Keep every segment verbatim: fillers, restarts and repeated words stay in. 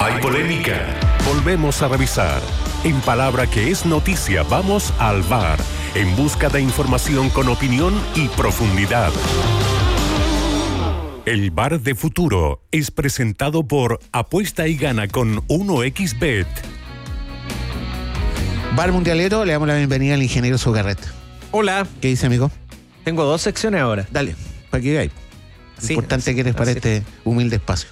Hay polémica. Volvemos a revisar. En palabra que es noticia, vamos al V A R, en busca de información con opinión y profundidad. El V A R de futuro es presentado por Apuesta y Gana con uno equis bet. V A R Mundialero, le damos la bienvenida al ingeniero Sugarret. Hola. ¿Qué dice, amigo? Tengo dos secciones ahora. Dale, para que veáis. Sí, importante que eres para así. este humilde espacio.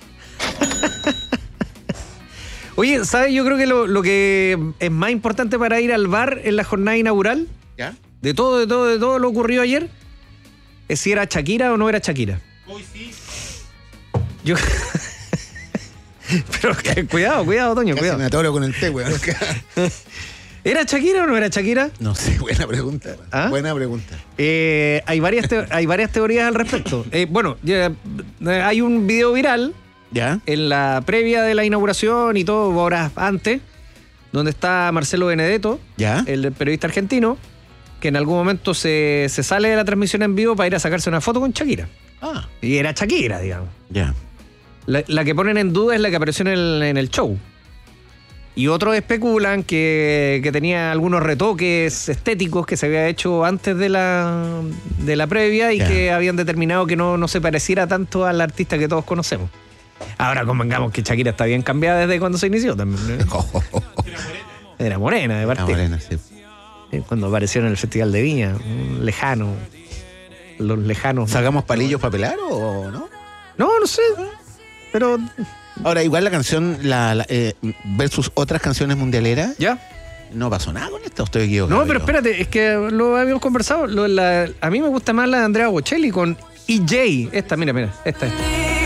Oye, ¿sabes? Yo creo que lo, lo que es más importante para ir al V A R en la jornada inaugural, ¿Ya? de todo, de todo, de todo lo ocurrido ayer, es si era Shakira o no era Shakira. Hoy sí. Yo... Pero que, cuidado, cuidado, Toño, Casi cuidado. me atoro con el té, weón. ¿Era Shakira o no era Shakira? No sé, buena pregunta. ¿Ah? Buena pregunta. Eh, hay, varias te- hay varias teorías al respecto. Eh, bueno, ya, eh, hay un video viral ¿Ya? en la previa de la inauguración y todo, horas antes, donde está Marcelo Benedetto, ¿Ya? el periodista argentino, que en algún momento se, se sale de la transmisión en vivo para ir a sacarse una foto con Shakira. Ah, Y era Shakira, digamos. ya. La, la que ponen en duda es la que apareció en el, en el show. Y otros especulan que, que tenía algunos retoques estéticos que se había hecho antes de la, de la previa y Ya. que habían determinado que no, no se pareciera tanto al artista que todos conocemos. Ahora convengamos que Shakira está bien cambiada desde cuando se inició también, ¿no? Era morena de La partida. morena, sí. Sí, cuando apareció en el Festival de Viña, un lejano. Los lejanos. ¿Sacamos palillos para pelar o no? No, no sé. Pero. Ahora, igual la canción la, la, eh, versus otras canciones mundialeras, ¿Ya? no pasó nada con esta, ¿o estoy equivocado? No, pero yo? espérate, es que lo habíamos conversado. Lo, la, a mí me gusta más la de Andrea Bocelli con E J. Esta, mira, mira, esta, esta.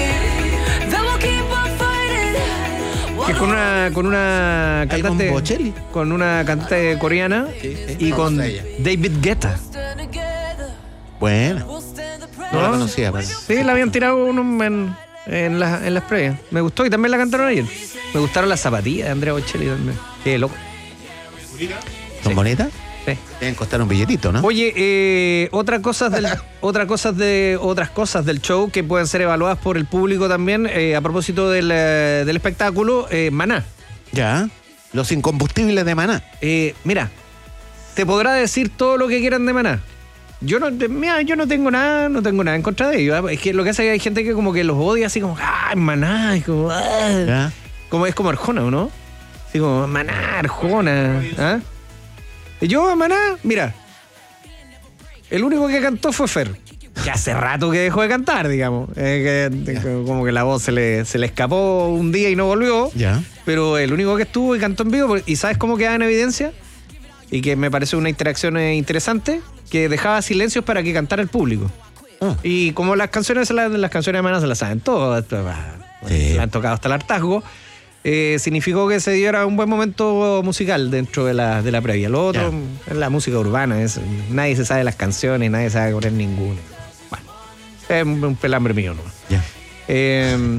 Que es con una, con una Ahí con cantante. Bocelli. Con una cantante coreana Sí, sí, y me con gusta ella. David Guetta. Bueno, no la conocía, pero... Sí, la habían tirado uno en, en, la- en las previas. Me gustó y también la cantaron ayer. Me gustaron las zapatillas de Andrea Bocelli también. Qué loco. ¿Son Sí. bonitas? Sí. Deben costar un billetito, ¿no? Oye, eh, otra cosas del, otra cosas de, otras cosas del show que pueden ser evaluadas por el público también, eh, a propósito del, eh, del espectáculo, eh, Maná. Ya. Los incombustibles de Maná. Eh, mira, te podrá decir todo lo que quieran de Maná. Yo no, de- mira, yo no tengo nada, no tengo nada en contra de ellos. ¿eh? Es que lo que hace es que hay gente que como que los odia así como, ah, Maná, es como, ah. ¿Ya? Como es como Arjona, ¿o no? Así como, Maná, Arjona. ¿Ah? Y yo a Maná, mira, el único que cantó fue Fer. Que hace rato que dejó de cantar, digamos. Eh, que- que como que la voz se le, se le escapó un día y no volvió. Ya. Pero el único que estuvo y cantó en vivo, ¿y sabes cómo quedaba en evidencia? Y que me parece una interacción eh, interesante, que dejaba silencios para que cantara el público. Ah. Y como las canciones, se las, las canciones de Maná se las saben todas, Sí. se las han tocado hasta el hartazgo, eh, significó que se diera un buen momento musical dentro de la, de la previa. Lo otro es la música urbana, es, nadie se sabe las canciones, nadie sabe poner ninguna. Bueno, es un, un pelambre mío nomás. Ya. Eh,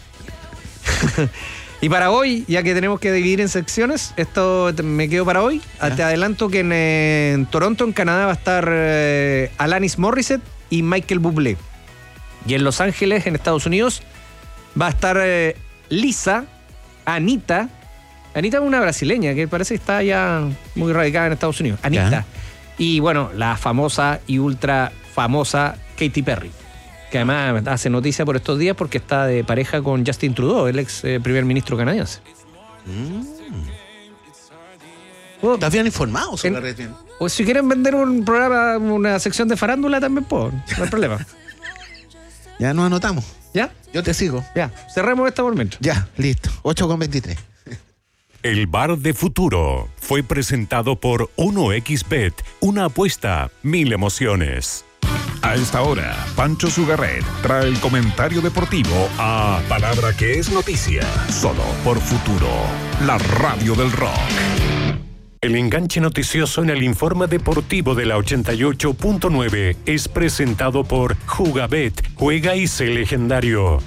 y para hoy, ya que tenemos que dividir en secciones, esto te- me quedo para hoy. Ya. Te adelanto que en, eh, en Toronto, en Canadá, va a estar eh, Alanis Morissette y Michael Bublé. Y en Los Ángeles, en Estados Unidos, va a estar eh, Lisa, Anita. Anita es una brasileña que parece que está ya muy radicada en Estados Unidos. Anita. Ya. Y bueno, la famosa y ultra famosa Katy Perry, que además hace noticia por estos días porque está de pareja con Justin Trudeau, el ex eh, primer ministro canadiense. Oh, ¿Estás bien informado, En- Sugarret? Bien. o si quieren vender un programa, una sección de farándula también puedo, no hay problema. Ya nos anotamos. ¿Ya? Yo te sigo. Ya, cerremos esta por mientras. Ya, listo. ocho con veintitrés. El V A R de futuro fue presentado por uno equis bet, una apuesta, mil emociones. A esta hora, Pancho Sugarret trae el comentario deportivo a Palabra que es noticia, solo por Futuro, la radio del rock. El enganche noticioso en el informe deportivo de la ochenta y ocho punto nueve es presentado por Jugabet, juega y sé legendario.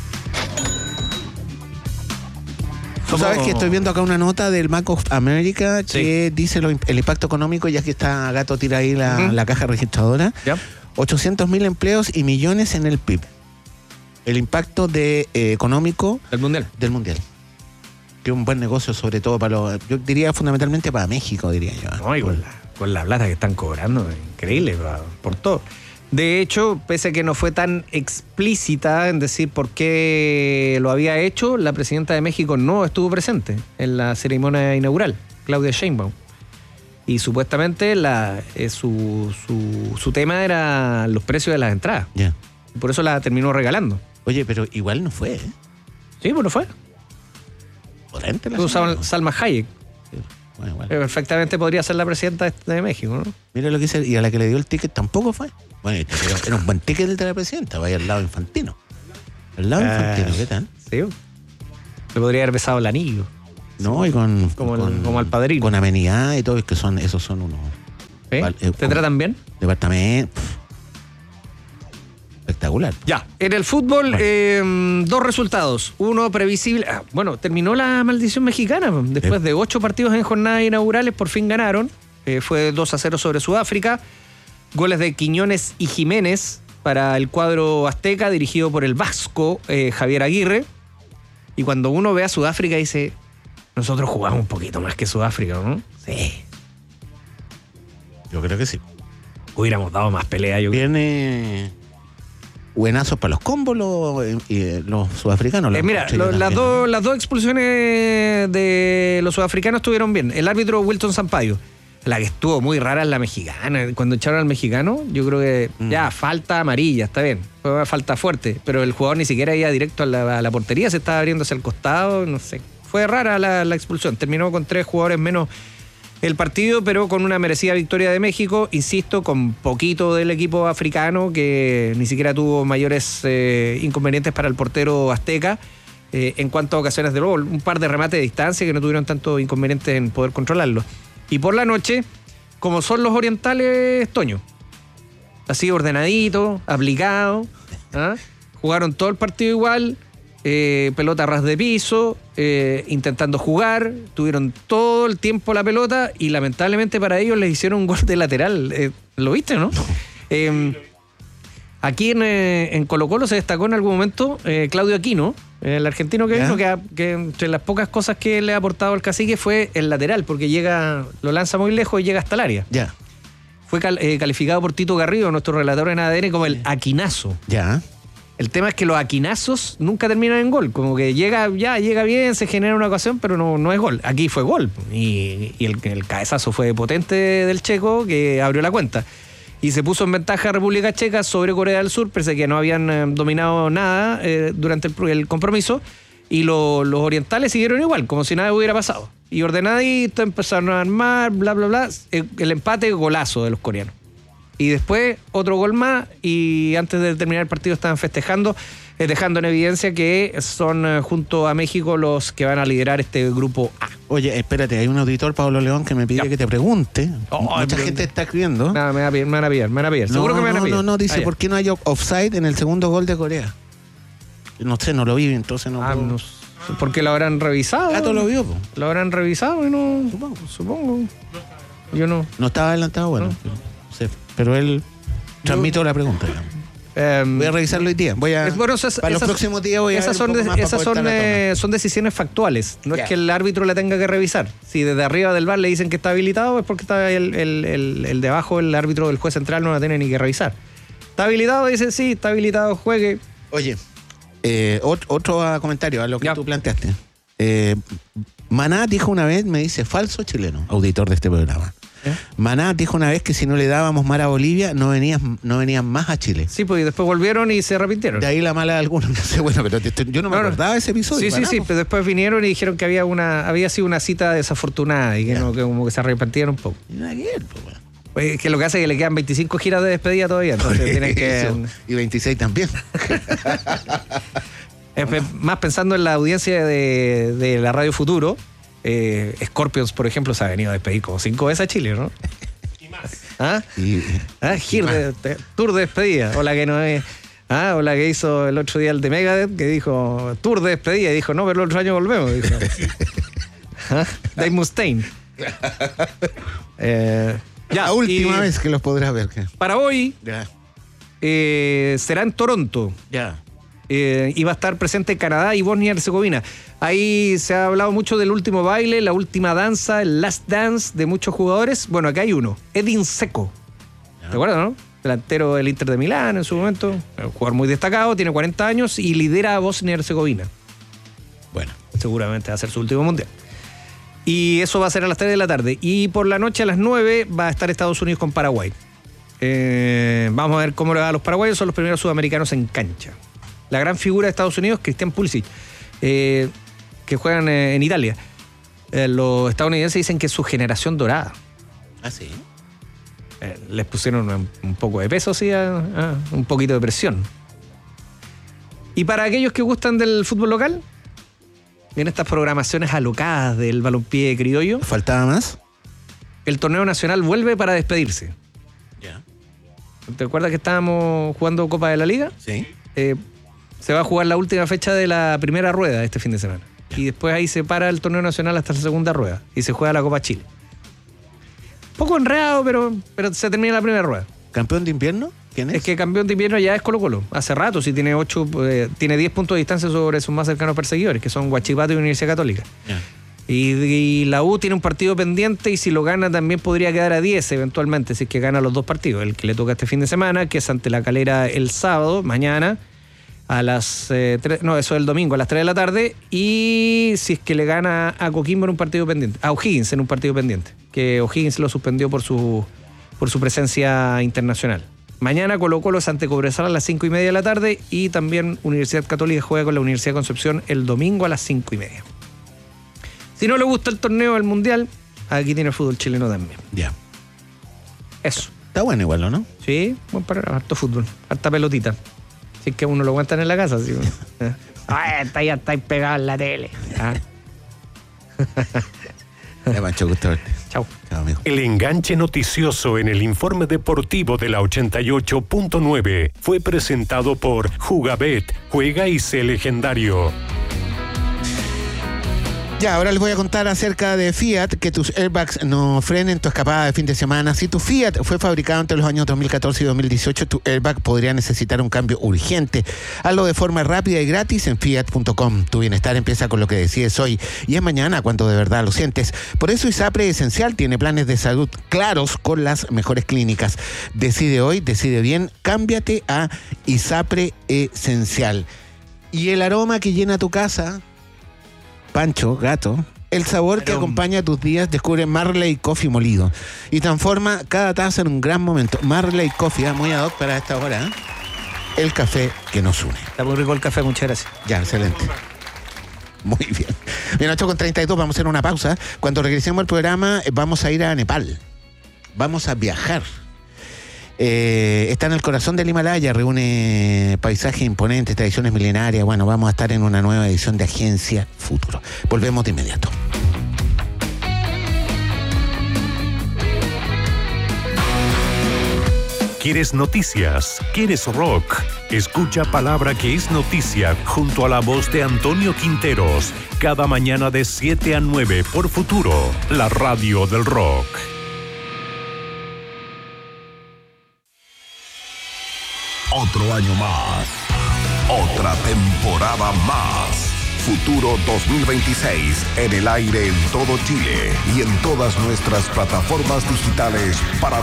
Tú sabes que estoy viendo acá una nota del Bank of America que dice lo- el impacto económico, ya que está Gato tira ahí la, Ujú. la caja registradora. ¿Ya? ochocientos mil empleos y millones en el P I B. El impacto de, eh, económico El mundial. del Mundial. Que es un buen negocio, sobre todo para los. Yo diría fundamentalmente para México, diría yo. No, y con la, con la plata que están cobrando, increíble, por, por todo. De hecho, pese a que no fue tan explícita en decir por qué lo había hecho, la presidenta de México no estuvo presente en la ceremonia inaugural, Claudia Sheinbaum. Y supuestamente la, eh, su, su, su tema era los precios de las entradas. Yeah. Y por eso la terminó regalando. Oye, pero igual no fue, ¿eh? Sí, pues no fue. Potente la Tú, señora, Sal, ¿no? Salma Hayek. Bueno, igual. Perfectamente podría ser la presidenta de México, ¿no? Mira lo que dice, y a la que le dio el ticket tampoco fue. Bueno, era un buen ticket el de la presidenta, vaya al lado Infantino. Al lado Eh, Infantino, ¿qué tal? Sí. Le podría haber besado el anillo. No, y con. Como, el- con- como al padrino. Con amenidad y todo, es que son, esos son unos. ¿Eh? Vale, eh, ¿Te tratan bien? Departamentos. Espectacular. Ya. En el fútbol, Bueno. eh, dos resultados. Uno previsible. Ah, bueno, terminó la maldición mexicana. Después Eh. de ocho partidos en jornadas inaugurales, por fin ganaron. Eh, fue dos a cero sobre Sudáfrica. Goles de Quiñones y Jiménez para el cuadro azteca, dirigido por el vasco eh, Javier Aguirre. Y cuando uno ve a Sudáfrica, dice: nosotros jugamos un poquito más que Sudáfrica, ¿no? Sí. Yo creo que sí. Hubiéramos dado más pelea, yo creo. Viene. Buenazos para los combos los, eh, eh, los sudafricanos. Eh, los mira, encontré lo- yo las, también, dos, ¿no? las dos expulsiones de los sudafricanos estuvieron bien. El árbitro Wilton Sampaio, la que estuvo muy rara es la mexicana. Cuando echaron al mexicano, yo creo que Mm. ya, falta amarilla, está bien. Fue una falta fuerte, pero el jugador ni siquiera iba directo a la, a la portería, se estaba abriendo hacia el costado, no sé. Fue rara la, la expulsión. Terminó con tres jugadores menos el partido, pero con una merecida victoria de México, insisto, con poquito del equipo africano, que ni siquiera tuvo mayores eh, inconvenientes para el portero azteca. Eh, en cuanto a ocasiones de gol, un par de remates de distancia que no tuvieron tanto inconveniente en poder controlarlo. Y por la noche, como son los orientales, Toño, así ordenadito, aplicado, ¿ah? Jugaron todo el partido igual, eh, pelota a ras de piso, eh, intentando jugar, tuvieron todo el tiempo la pelota y lamentablemente para ellos les hicieron un gol de lateral. Eh, ¿Lo viste, no? Eh, aquí en, eh, en Colo Colo se destacó en algún momento eh, Claudio Aquino, eh, el argentino que ¿Ya? vino, que, ha- que entre las pocas cosas que le ha aportado al cacique fue el lateral, porque llega, lo lanza muy lejos y llega hasta el área. Ya, Fue cal- eh, calificado por Tito Garrido, nuestro relator en A D N, como el aquinazo. ya. El tema es que los aquinazos nunca terminan en gol. Como que llega, ya, llega bien, se genera una ocasión, pero no, no es gol. Aquí fue gol. Y, y el, el cabezazo fue potente del checo, que abrió la cuenta. Y se puso en ventaja República Checa sobre Corea del Sur, pese a que no habían eh, dominado nada eh, durante el, el compromiso. Y lo- los orientales siguieron igual, como si nada hubiera pasado. Y ordenadito, empezaron a armar, bla, bla, bla. El, el empate, golazo de los coreanos. Y después otro gol más y antes de terminar el partido estaban festejando, eh, dejando en evidencia que son eh, junto a México los que van a liderar este grupo A. Oye, espérate, hay un auditor, Pablo León, que me pide Ya. que te pregunte. Oh, Mucha pero- gente está escribiendo. Nada, me, va a pillar, me van a pillar, me van a pillar. No, Seguro que me van a no, pillar. no, no, dice, Ah, ya. ¿por qué no hay offside en el segundo gol de Corea? No sé, no lo vi, entonces no Ah, puedo- no sé, porque lo habrán revisado. Gato lo vio, po. Lo habrán revisado y no. Supongo. Supongo. Yo no. No estaba adelantado, bueno. No. Pero, sí, pero él transmito la pregunta. digamos. Em, Voy a revisarlo hoy día. Voy a, Es- bueno, esas- para los esas- próximos días voy a esas ver son, un poco de- más para esas poder son, estar a eh, tono. son decisiones factuales. No Ya. es que el árbitro la tenga que revisar. Si desde arriba del bar le dicen que está habilitado, es porque está el, el, el, el de abajo, el árbitro, el juez central, no la tiene ni que revisar. ¿Está habilitado? Dice sí, está habilitado, juegue. Oye, eh, ot- otro ah, comentario a lo que Ya. tú planteaste. Eh, Maná dijo una vez, me dice, falso chileno, auditor de este programa. ¿Eh? Maná dijo una vez que si no le dábamos mar a Bolivia, no venían, no venían más a Chile. Sí, pues y después volvieron y se arrepintieron. De ahí la mala de algunos. No sé, bueno, pero te- te- yo no me No, no. acordaba de ese episodio. Sí, sí, Maná, sí, po. pero después vinieron y dijeron que había una había sido una cita desafortunada y que, Ya. no, que como que se arrepentían un poco. Y nada que ver, po, bueno. Pues, que lo que hace es que le quedan veinticinco giras de despedida todavía, entonces tienen que... Eso. Y veintiséis también. Eh, pe- Más pensando en la audiencia de, de la Radio Futuro, eh, Scorpions, por ejemplo, se ha venido a despedir como cinco veces a Chile, ¿no? Y más. ¿Ah? Y, ¿Ah? Gir de- de- tour de despedida. O la que no es. ¿Ah? O la que hizo el otro día el de Megadeth, que dijo tour de despedida. Y dijo, no, pero el otro año volvemos. Dijo. ¿Ah? Dave Mustaine. Eh, ya, la última y vez que los podrás ver. que- Para hoy Ya. eh, será en Toronto. Ya. Eh, y va a estar presente Canadá y Bosnia y Herzegovina. Ahí se ha hablado mucho del último baile, la última danza, el last dance de muchos jugadores. Bueno, acá hay uno, Edin Dzeko. ¿Te acuerdas, no? Delantero del Inter de Milán en su momento. Un jugador muy destacado, tiene cuarenta años y lidera a Bosnia y Herzegovina. Bueno. Seguramente va a ser su último mundial. Y eso va a ser a las tres de la tarde. Y por la noche a las nueve va a estar Estados Unidos con Paraguay. Eh, vamos a ver cómo le va a los paraguayos. Son los primeros sudamericanos en cancha. La gran figura de Estados Unidos, Christian Pulisic, eh, que juegan eh, en Italia. Eh, los estadounidenses dicen que es su generación dorada. Ah, sí. Eh, les pusieron un, un poco de peso, sí, a, a, un poquito de presión. Y para aquellos que gustan del fútbol local, en estas programaciones alocadas del balompié criollo, ¿faltaba más? El torneo nacional vuelve para despedirse. Ya. ¿Te acuerdas que estábamos jugando Copa de la Liga? Sí. Eh, se va a jugar la última fecha de la primera rueda este fin de semana. Y después ahí se para el torneo nacional hasta la segunda rueda. Y se juega la Copa Chile. Poco enredado, pero, pero se termina la primera rueda. ¿Campeón de invierno? ¿Quién es? Es que campeón de invierno ya es Colo-Colo. Hace rato, sí, tiene ocho, eh, tiene diez puntos de distancia sobre sus más cercanos perseguidores, que son Huachipato y Universidad Católica. Yeah. Y, y la U tiene un partido pendiente y si lo gana también podría quedar a diez eventualmente, si es que gana los dos partidos. El que le toca este fin de semana, que es ante la Calera el sábado, mañana, a las eh, tres, no, eso es el domingo, a las tres de la tarde. Y si es que le gana a Coquimbo en un partido pendiente, a O'Higgins en un partido pendiente, que O'Higgins lo suspendió por su, por su presencia internacional. Mañana Colo-Colo es ante Cobresal a las cinco y media de la tarde y también Universidad Católica juega con la Universidad de Concepción el domingo a las cinco y media. Si no le gusta el torneo del Mundial, aquí tiene el fútbol chileno también. Ya. Eso. Está bueno igual, ¿no? Sí, buen para harto fútbol, harta pelotita. Si es que uno lo aguantan en la casa. ¿Sí? Ay, está, ya está pegado en la tele. ¿Ah? Ya, Pancho, gusto verte. Chau. Chao, amigo. El enganche noticioso en el informe deportivo de la ochenta y ocho punto nueve fue presentado por Jugabet. Juega y sé legendario. Ya, ahora les voy a contar acerca de Fiat, que tus airbags no frenen tu escapada de fin de semana. Si tu Fiat fue fabricado entre los años dos mil catorce y dos mil dieciocho, tu airbag podría necesitar un cambio urgente. Hazlo de forma rápida y gratis en fiat punto com. Tu bienestar empieza con lo que decides hoy y es mañana cuando de verdad lo sientes. Por eso ISAPRE Esencial tiene planes de salud claros con las mejores clínicas. Decide hoy, decide bien, cámbiate a ISAPRE Esencial. Y el aroma que llena tu casa... Pancho, gato, el sabor que acompaña tus días, descubre Marley Coffee molido y transforma cada taza en un gran momento. Marley Coffee, ¿eh? Muy ad hoc para esta hora, ¿eh? El café que nos une. Está muy rico el café, muchas gracias. Ya, excelente. Muy bien. Bien, ocho con treinta y dos, vamos a hacer una pausa. Cuando regresemos al programa, vamos a ir a Nepal. Vamos a viajar. Eh, está en el corazón del Himalaya, reúne paisajes imponentes, tradiciones milenarias. Bueno, vamos a estar en una nueva edición de Agencia Futuro. Volvemos de inmediato. ¿Quieres noticias? ¿Quieres rock? Escucha Palabra que es noticia junto a la voz de Antonio Quinteros, cada mañana de siete a nueve por Futuro, la radio del rock. Otro año más, otra temporada más. Futuro dos mil veintiséis en el aire en todo Chile y en todas nuestras plataformas digitales para